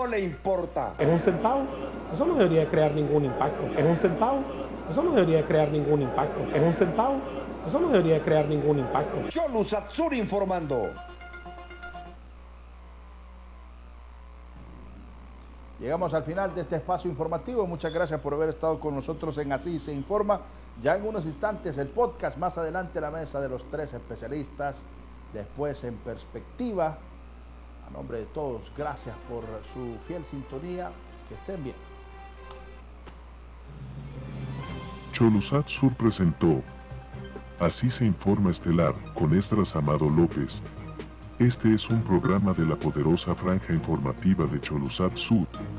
no le importa. ¿Es un centavo? Eso no debería crear ningún impacto. ¿Es un centavo? Eso no debería crear ningún impacto. ¿Es un centavo? Eso no debería crear ningún impacto. Cholusatsur informando. Llegamos al final de este espacio informativo. Muchas gracias por haber estado con nosotros en Así se informa. Ya en unos instantes el podcast, más adelante la mesa de los 3 especialistas, después en perspectiva. A nombre de todos, gracias por su fiel sintonía. Que estén bien. Cholusatsur presentó Así se informa estelar con Esdras Amado López. Este es un programa de la poderosa franja informativa de Cholusatsur.